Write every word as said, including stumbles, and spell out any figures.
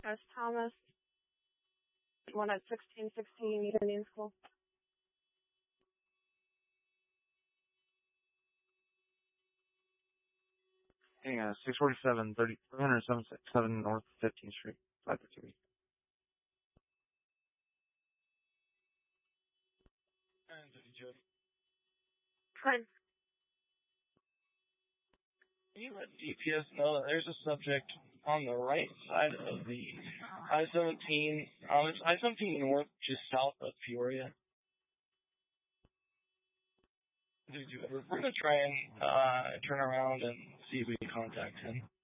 S. Thomas, one at sixteen sixteen East Indian School. Hang on, six forty-seven, thirty, three hundred seven North fifteenth Street, five thirty-three. And Jody. Fine. Can you let D P S know that there's a subject on the right side of the I seventeen, um, it's I seventeen North, just south of Peoria? Did you ever, we're going to try and uh, turn around and see if we can contact him.